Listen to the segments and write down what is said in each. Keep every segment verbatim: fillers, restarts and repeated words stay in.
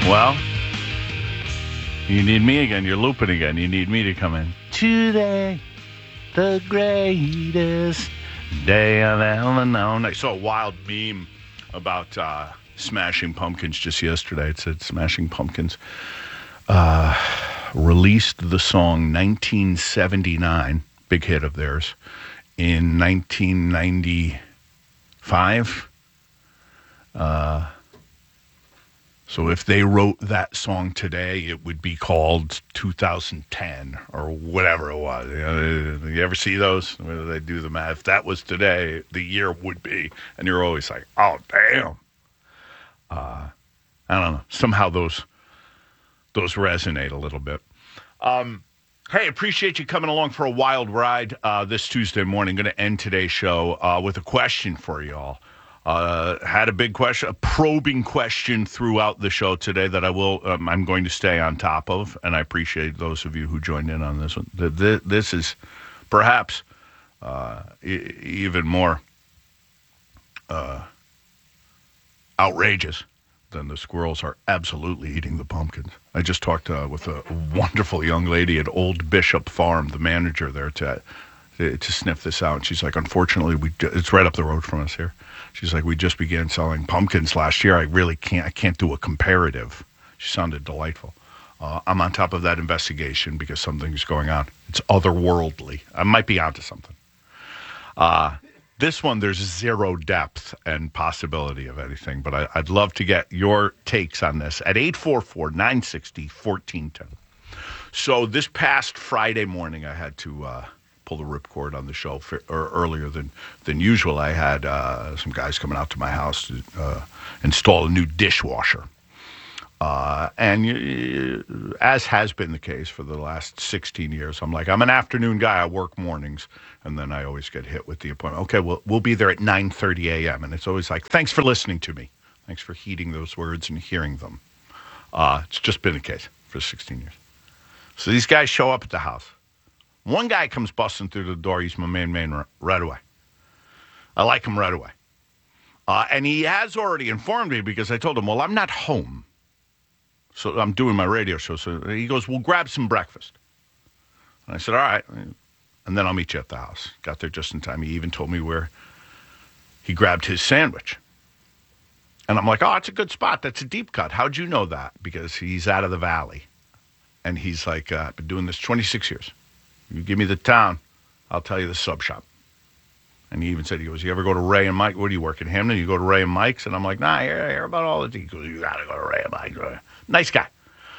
Well, you need me again. You're looping again. You need me to come in. Today, the greatest day I've ever known. I saw a wild meme about uh, Smashing Pumpkins just yesterday. It said Smashing Pumpkins uh, released the song nineteen seventy-nine, big hit of theirs, in nineteen ninety-five. Uh, so if they wrote that song today, it would be called two thousand ten or whatever it was. You know, you ever see those? Where they do the math? If that was today, the year would be. And you're always like, oh, damn. Uh, I don't know. Somehow those those resonate a little bit. Um, hey, appreciate you coming along for a wild ride uh, this Tuesday morning. Going to end today's show uh, with a question for y'all. Uh, had a big question, a probing question throughout the show today that I will, um, I'm going to stay on top of, and I appreciate those of you who joined in on this one. This is perhaps uh, e- even more uh, outrageous than the squirrels are absolutely eating the pumpkins. I just talked uh, with a wonderful young lady at Old Bishop Farm, the manager there, to to, to sniff this out. And she's like, unfortunately, we it's right up the road from us here. She's like, we just began selling pumpkins last year. I really can't, I can't do a comparative. She sounded delightful. Uh, I'm on top of that investigation because something's going on. It's otherworldly. I might be onto something. Uh, this one, there's zero depth and possibility of anything, but I, I'd love to get your takes on this at eight four four, nine six zero, one four one zero. So this past Friday morning, I had to uh, pull the ripcord on the show for, or earlier than, than usual. I had uh, some guys coming out to my house to uh, install a new dishwasher. Uh, and uh, as has been the case for the last sixteen years, I'm like, I'm an afternoon guy. I work mornings, and then I always get hit with the appointment. Okay, well, we'll be there at nine thirty a.m., and it's always like, thanks for listening to me. Thanks for heeding those words and hearing them. Uh, it's just been the case for sixteen years. So these guys show up at the house. One guy comes busting through the door. He's my main man right away. I like him right away. Uh, and he has already informed me because I told him, well, I'm not home. So I'm doing my radio show. So he goes, well, grab some breakfast. And I said, all right. And then I'll meet you at the house. Got there just in time. He even told me where he grabbed his sandwich. And I'm like, oh, it's a good spot. That's a deep cut. How'd you know that? Because he's out of the valley. And he's like, uh, I've been doing this twenty-six years. You give me the town, I'll tell you the sub shop. And he even said, he goes, you ever go to Ray and Mike? What do you work at Hamden? You go to Ray and Mike's? And I'm like, nah, I hear, I hear about all the. He goes, you got to go to Ray and Mike's. Nice guy.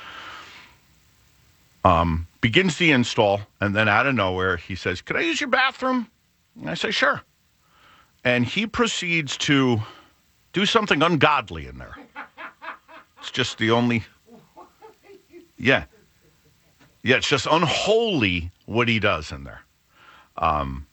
Um, begins the install, and then out of nowhere, he says, could I use your bathroom? And I say, sure. And he proceeds to do something ungodly in there. It's just the only. Yeah. Yeah, it's just unholy what he does in there. Um,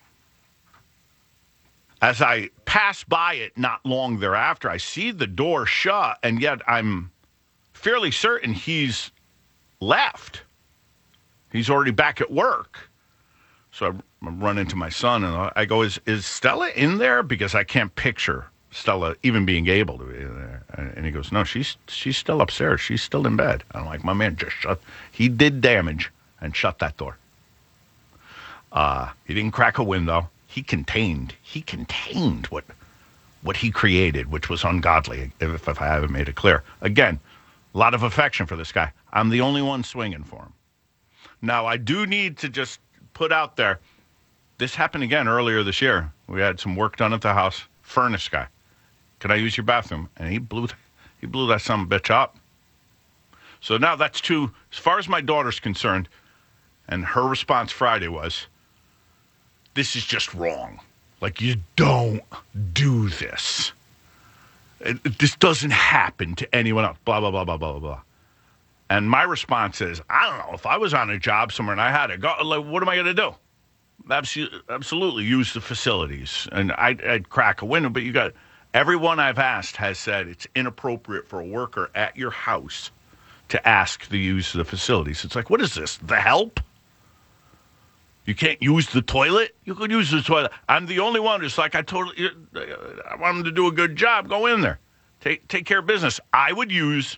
as I pass by it not long thereafter, I see the door shut, and yet I'm fairly certain he's left. He's already back at work. So I run into my son, and I go, is, is Stella in there? Because I can't picture Stella even being able to be there. And he goes, no, she's she's still upstairs. She's still in bed. I'm like, my man just shut. He did damage and shut that door. Uh, he didn't crack a window. He contained. He contained what what he created, which was ungodly, if, if I haven't made it clear. Again, a lot of affection for this guy. I'm the only one swinging for him. Now, I do need to just put out there, this happened again earlier this year. We had some work done at the house. Furnace guy. Can I use your bathroom? And he blew he blew that son of a bitch up. So now that's two, as far as my daughter's concerned, and her response Friday was, this is just wrong. Like, you don't do this. It, it, this doesn't happen to anyone else. Blah, blah, blah, blah, blah, blah. And my response is, I don't know, if I was on a job somewhere and I had to go, like, what am I going to do? Absolutely, absolutely use the facilities. And I'd, I'd crack a window, but you got, everyone I've asked has said it's inappropriate for a worker at your house to ask to use the facilities. It's like, what is this, the help? You can't use the toilet? You could use the toilet. I'm the only one who's like, I totally, I want them to do a good job. Go in there. Take take care of business. I would use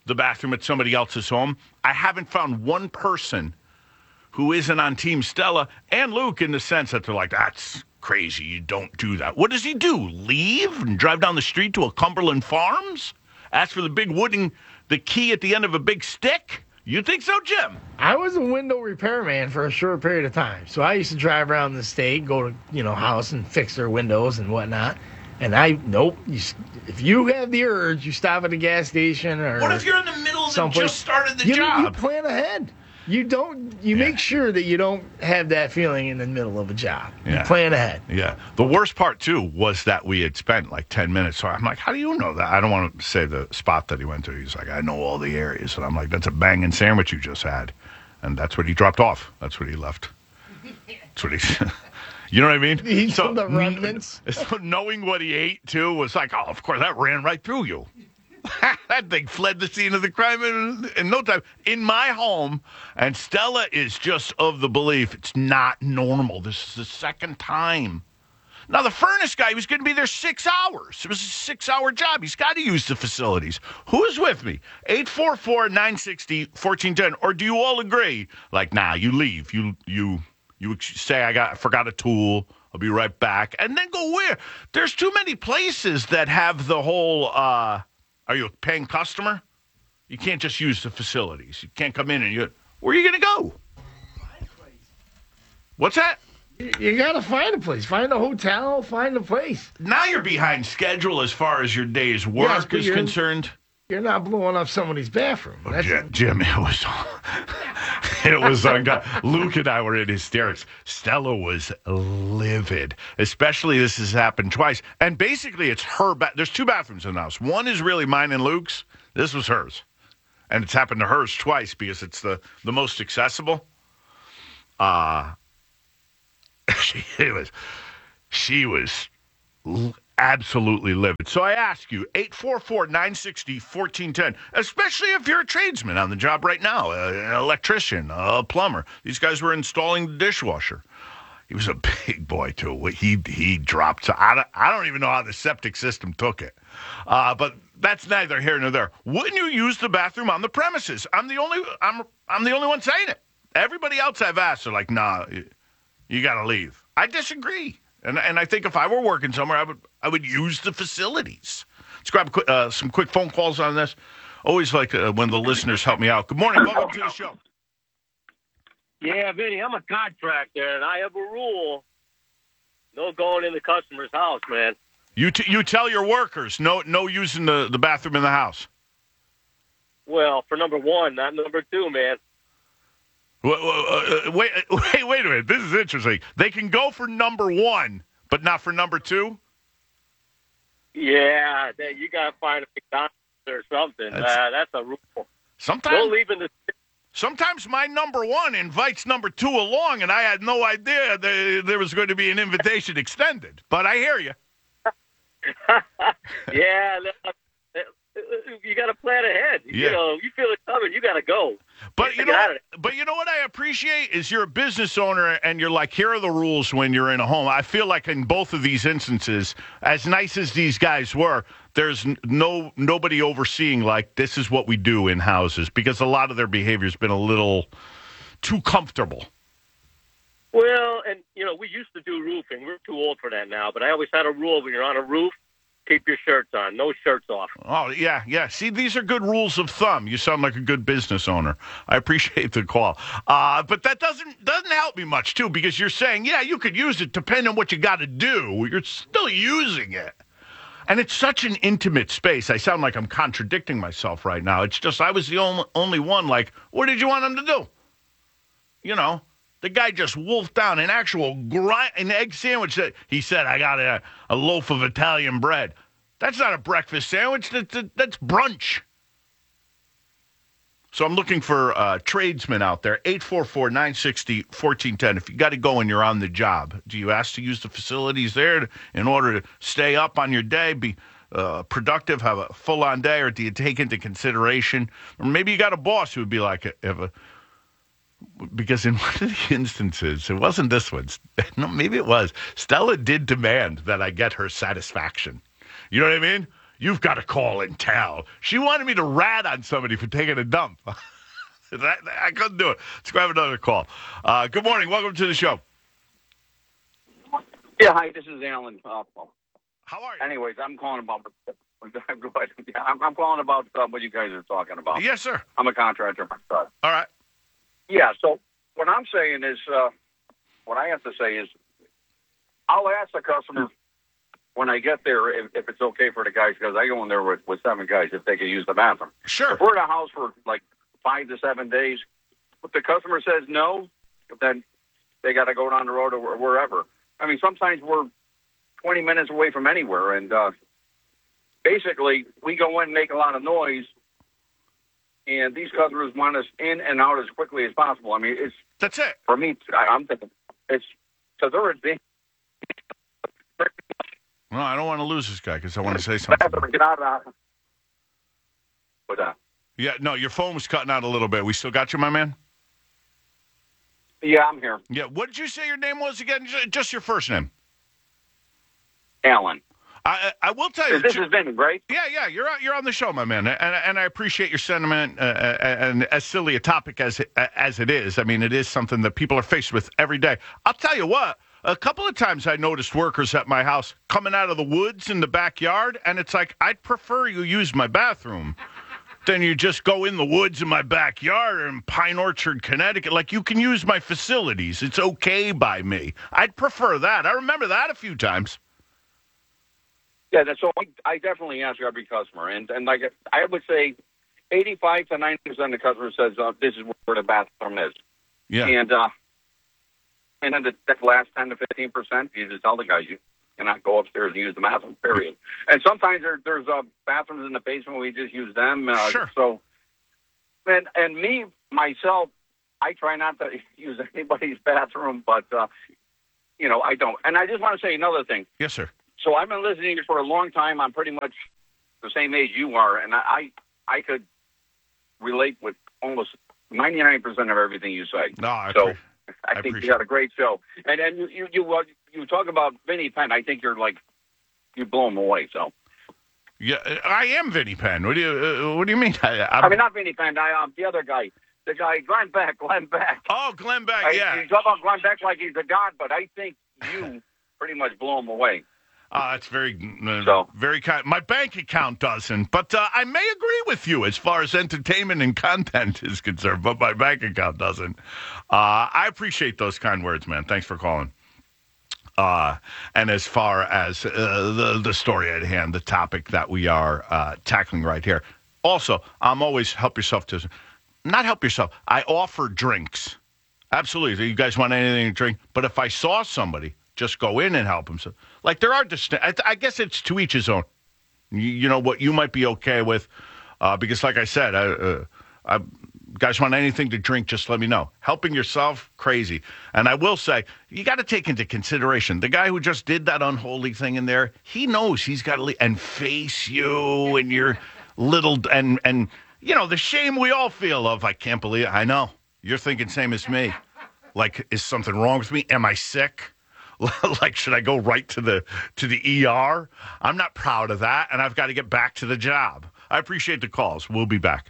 the bathroom at somebody else's home. I haven't found one person who isn't on Team Stella and Luke in the sense that they're like, that's crazy. You don't do that. What does he do? Leave and drive down the street to a Cumberland Farms? Ask for the big wooden, the key at the end of a big stick? You think so, Jim? I was a window repairman for a short period of time. So I used to drive around the state, go to, you know, house and fix their windows and whatnot. And I, nope. You, if you have the urge, you stop at a gas station or what if you're in the middle of the, just started the you, job? You plan ahead. You don't. You yeah. make sure that you don't have that feeling in the middle of a job. Yeah. You plan ahead. Yeah. The worst part too was that we had spent like ten minutes. So I'm like, how do you know that? I don't want to say the spot that he went to. He's like, I know all the areas, and I'm like, that's a banging sandwich you just had, and that's what he dropped off. That's what he left. That's what he. You know what I mean? He so the remnants. So knowing what he ate too was like, oh, of course that ran right through you. That thing fled the scene of the crime in, in no time. In my home, and Stella is just of the belief it's not normal. This is the second time. Now, the furnace guy, he was going to be there six hours. It was a six-hour job. He's got to use the facilities. Who's with me? eight four four, nine six zero, one four one zero. Or do you all agree? Like, nah, you leave. You you you say, I got I forgot a tool. I'll be right back. And then go where? There's too many places that have the whole... Uh, Are you a paying customer? You can't just use the facilities. You can't come in and you. Where are you going to go? Find a place. What's that? You, you got to find a place. Find a hotel. Find a place. Now you're behind schedule as far as your day's work yes, is concerned. You're not blowing up somebody's bathroom. Oh, Jim, Jim, it was. It was on God. Luke and I were in hysterics. Stella was livid. Especially this has happened twice. And basically it's her. Ba- There's two bathrooms in the house. One is really mine and Luke's. This was hers. And it's happened to hers twice because it's the, the most accessible. Uh, she was, she was absolutely livid. So I ask you, eight four four, nine six zero, one four one zero, especially if you're a tradesman on the job right now, an electrician, a plumber. These guys were installing the dishwasher. He was a big boy, too. He he dropped. I don't, I don't even know how the septic system took it. Uh, but that's neither here nor there. Wouldn't you use the bathroom on the premises? I'm the only I'm I'm the only one saying it. Everybody else I've asked are like, nah, you, you got to leave. I disagree. And and I think if I were working somewhere, I would I would use the facilities. Let's grab a quick, uh, some quick phone calls on this. Always like uh, when the listeners help me out. Good morning. Welcome to the show. Yeah, Vinny, I'm a contractor, and I have a rule: no going in the customer's house, man. You t- you tell your workers no no using the, the bathroom in the house. Well, for number one, not number two, man. Wait, wait, wait, wait a minute. This is interesting. They can go for number one, but not for number two? Yeah, you got to find a McDonald's or something. That's, uh, that's a rule. Sometimes, no leaving the... sometimes my number one invites number two along, and I had no idea that there was going to be an invitation extended. But I hear you. Yeah, you got to plan ahead. Yeah. You know, you feel it coming, you got to go. But you know, what, but you know what I appreciate is you're a business owner, and you're like, here are the rules when you're in a home. I feel like in both of these instances, as nice as these guys were, there's no nobody overseeing like this is what we do in houses, because a lot of their behavior has been a little too comfortable. Well, and you know, we used to do roofing. We're too old for that now. But I always had a rule: when you're on a roof, keep your shirts on. No shirts off. Oh, yeah, yeah. See, these are good rules of thumb. You sound like a good business owner. I appreciate the call. Uh, but that doesn't doesn't help me much, too, because you're saying, yeah, you could use it depending on what you got to do. You're still using it. And it's such an intimate space. I sound like I'm contradicting myself right now. It's just I was the only, only one like, what did you want him to do? You know, the guy just wolfed down an actual grind, an egg sandwich that he said, I got a, a loaf of Italian bread. That's not a breakfast sandwich. That's, that's brunch. So I'm looking for uh, tradesmen out there. eight four four, nine six zero, one four one zero. If you got to go and you're on the job, do you ask to use the facilities there to, in order to stay up on your day, be uh, productive, have a full-on day, or do you take into consideration? Or maybe you got a boss who would be like, if a, because in one of the instances, it wasn't this one. No, maybe it was. Stella did demand that I get her satisfaction. You know what I mean? You've got to call and tell. She wanted me to rat on somebody for taking a dump. that, I couldn't do it. Let's grab another call. Uh, good morning. Welcome to the show. Yeah, hi, this is Alan. Uh, How are you? anyways, I'm calling about. Go ahead. Yeah, I'm, I'm calling about uh, what you guys are talking about. Yes, sir. I'm a contractor myself. All right. Yeah, so what I'm saying is, uh, what I have to say is, I'll ask the customer when I get there if, if it's okay for the guys, because I go in there with, with seven guys, if they can use the bathroom. Sure. If we're at a house for like five to seven days, if the customer says no, then they got to go down the road or wherever. I mean, sometimes we're twenty minutes away from anywhere, and uh, basically we go in and make a lot of noise, and these customers want us in and out as quickly as possible. I mean, it's That's it. for me. I, I'm thinking it's because they're advanced. Well, I don't want to lose this guy because I want to say something. Get out of that. But uh, Yeah, no, your phone was cutting out a little bit. We still got you, my man? yeah, I'm here, Yeah. What did you say your name was again? Ju- Just your first name. Alan. I I will tell you. This too- has been great. Yeah, yeah, you're on- you're on the show, my man, and and I appreciate your sentiment. Uh, and as silly a topic as it, as it is, I mean, it is something that people are faced with every day. I'll tell you what. A couple of times I noticed workers at my house coming out of the woods in the backyard, and it's like I'd prefer you use my bathroom than you just go in the woods in my backyard in Pine Orchard, Connecticut. Like, you can use my facilities. It's okay by me. I'd prefer that. I remember that a few times. Yeah, that's so. I, I definitely ask every customer, and and like I would say, eighty-five to ninety percent of the customer says uh, this is where the bathroom is, Yeah. and uh, and then the, that last ten to fifteen percent, you just tell the guys you cannot go upstairs and use the bathroom. Period. And sometimes there, there's uh, bathrooms in the basement. We just use them. Uh, Sure. So, and and me myself, I try not to use anybody's bathroom, but uh, you know I don't. And I just want to say another thing. Yes, sir. So I've been listening to you for a long time. I'm pretty much the same age you are, and I I could relate with almost ninety-nine percent of everything you say. No, I, so appre- I, I think appreciate you got a great show. And then you you you, uh, you talk about Vinnie Penn. I think you're like you blow him away. So Yeah, I am Vinnie Penn. What do you uh, What do you mean? I, I'm, I mean not Vinnie Penn. I um the other guy, the guy Glenn Beck. Glenn Beck. Oh, Glenn Beck. I, Yeah. You talk about Glenn Beck like he's a god, but I think you pretty much blow him away. Uh, that's very, uh, So- very kind. My bank account doesn't, but uh, I may agree with you as far as entertainment and content is concerned, but my bank account doesn't. Uh, I appreciate those kind words, man. Thanks for calling. Uh, and as far as uh, the the story at hand, the topic that we are uh, tackling right here, also, I'm always help yourself to, not help yourself. I offer drinks. Absolutely. You guys want anything to drink? But if I saw somebody, just go in and help them. So, like, there are distinct. I, I guess it's to each his own. You, you know what you might be okay with, uh, because, like I said, I, uh, I, guys want anything to drink, just let me know. Helping yourself, crazy. And I will say, you got to take into consideration the guy who just did that unholy thing in there. He knows he's got to leave and face you and your little and and you know the shame we all feel of. I can't believe it. I know you're thinking same as me. Like, is something wrong with me? Am I sick? Like, should I go right to the to the E R? I'm not proud of that, and I've got to get back to the job. I appreciate the calls. We'll be back.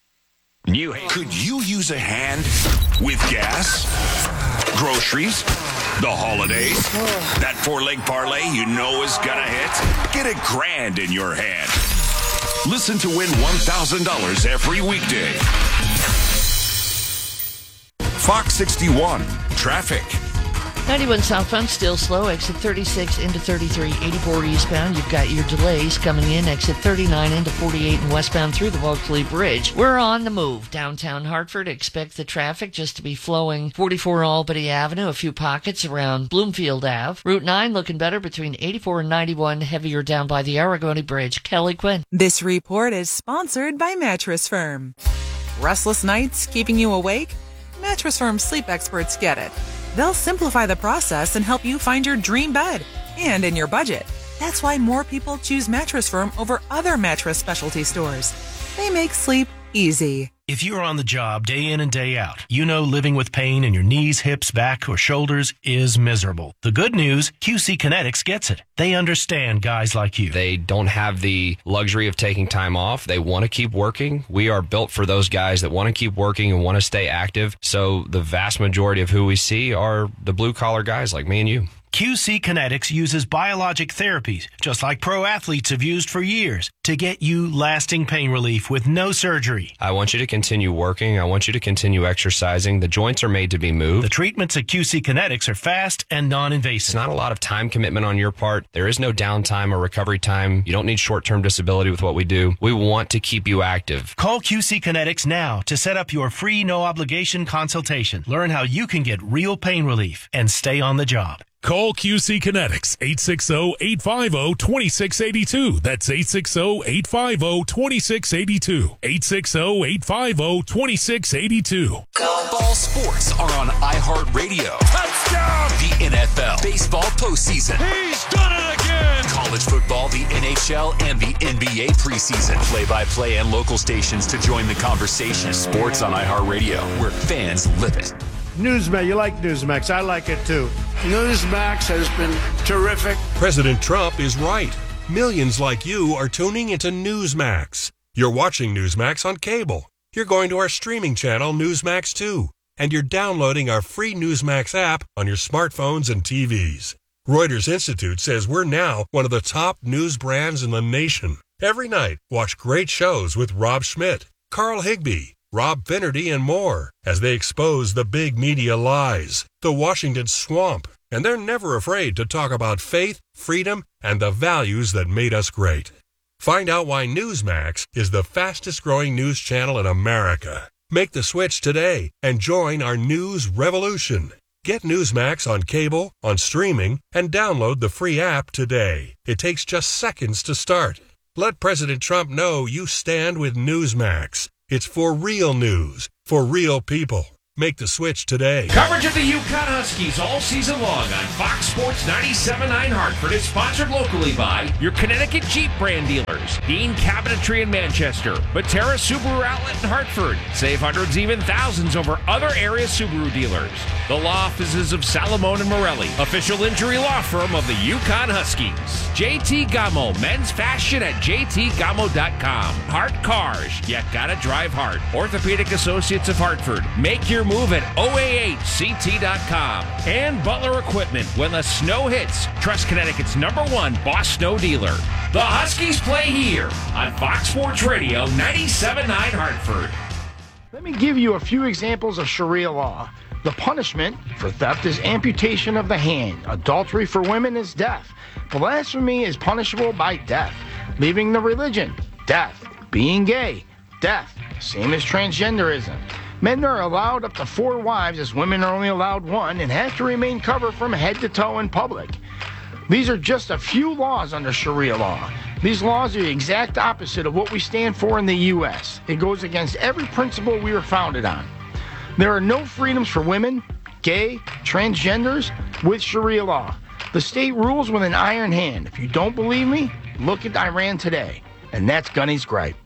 You could you use a hand with gas, groceries, the holidays? That four-leg parlay you know is gonna hit? Get a grand in your hand. Listen to win one thousand dollars every weekday. Fox sixty-one traffic. ninety-one southbound, still slow. Exit thirty-six into thirty-three, eighty-four eastbound. You've got your delays coming in. Exit thirty-nine into forty-eight and westbound through the Bulkley Bridge. We're on the move. Downtown Hartford, expect the traffic just to be flowing forty-four Albany Avenue, a few pockets around Bloomfield Avenue. Route nine looking better between eighty-four and ninety-one, heavier down by the Aragoni Bridge. Kelly Quinn. This report is sponsored by Mattress Firm. Restless nights keeping you awake? Mattress Firm sleep experts get it. They'll simplify the process and help you find your dream bed and in your budget. That's why more people choose Mattress Firm over other mattress specialty stores. They make sleep easy. If you're on the job day in and day out, you know living with pain in your knees, hips, back, or shoulders is miserable. The good news, Q C Kinetics gets it. They understand guys like you. They don't have the luxury of taking time off. They want to keep working. We are built for those guys that want to keep working and want to stay active. So the vast majority of who we see are the blue-collar guys like me and you. Q C Kinetics uses biologic therapies, just like pro athletes have used for years, to get you lasting pain relief with no surgery. I want you to continue working. I want you to continue exercising. The joints are made to be moved. The treatments at Q C Kinetics are fast and non-invasive. It's not a lot of time commitment on your part. There is no downtime or recovery time. You don't need short-term disability with what we do. We want to keep you active. Call Q C Kinetics now to set up your free no-obligation consultation. Learn how you can get real pain relief and stay on the job. Call Q C Kinetics, eight six zero, eight five zero, two six eight two. That's eight six zero, eight five zero, two six eight two. eight six zero, eight five zero, two six eight two. Ball sports are on iHeartRadio. Touchdown! The N F L, baseball postseason. He's done it again! College football, the N H L, and the N B A preseason. Play-by-play and local stations to join the conversation. Sports on iHeartRadio, where fans live it. Newsmax, you like Newsmax. I like it too. Newsmax has been terrific. President Trump is right. Millions like you are tuning into Newsmax. You're watching Newsmax on cable. You're going to our streaming channel, Newsmax two. And you're downloading our free Newsmax app on your smartphones and T Vs. Reuters Institute says we're now one of the top news brands in the nation. Every night, watch great shows with Rob Schmidt, Carl Higbie, Rob Finnerty, and more as they expose the big media lies, the Washington swamp, and they're never afraid to talk about faith, freedom, and the values that made us great. Find out why Newsmax is the fastest growing news channel in America. Make the switch today and join our news revolution. Get Newsmax on cable, on streaming, and download the free app today. It takes just seconds to start. Let President Trump know you stand with Newsmax. It's for real news, for real people. Make the switch today. Coverage of the UConn Huskies all season long on Fox Sports ninety-seven point nine Hartford is sponsored locally by your Connecticut Jeep brand dealers, Dean Cabinetry in Manchester, Batera Subaru Outlet in Hartford. Save hundreds, even thousands over other area Subaru dealers. The law offices of Salamone and Morelli, official injury law firm of the UConn Huskies. J T Gamo, men's fashion at j t gamo dot com. Hart Cars, you gotta drive hard. Orthopedic Associates of Hartford, make your move at O A H C T dot com. And Butler Equipment, when the snow hits, trust Connecticut's number one Boss Snow dealer. The Huskies play here on Fox Sports Radio ninety-seven point nine Hartford. Let me give you a few examples of Sharia law. The punishment for theft is amputation of the hand. Adultery for women is death. Blasphemy is punishable by death. Leaving the religion, death. Being gay, death. Same as transgenderism. Men are allowed up to four wives as women are only allowed one and have to remain covered from head to toe in public. These are just a few laws under Sharia law. These laws are the exact opposite of what we stand for in the U S. It goes against every principle we were founded on. There are no freedoms for women, gay, transgenders with Sharia law. The state rules with an iron hand. If you don't believe me, look at Iran today. And that's Gunny's gripe.